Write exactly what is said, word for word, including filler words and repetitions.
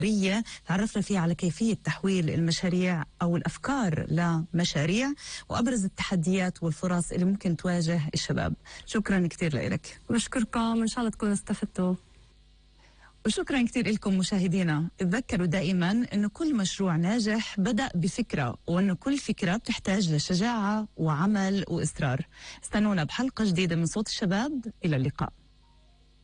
تعرفنا فيه على كيفية تحويل المشاريع أو الأفكار لمشاريع وأبرز التحديات والفرص اللي ممكن تواجه الشباب. شكرا كتير لك. بشكركم، إن شاء الله تكونوا استفدتوا. وشكرا كتير لكم مشاهدينا. تذكروا دائما أنه كل مشروع ناجح بدأ بفكرة، وأنه كل فكرة بتحتاج لشجاعة وعمل وإصرار. استنونا بحلقة جديدة من صوت الشباب. إلى اللقاء.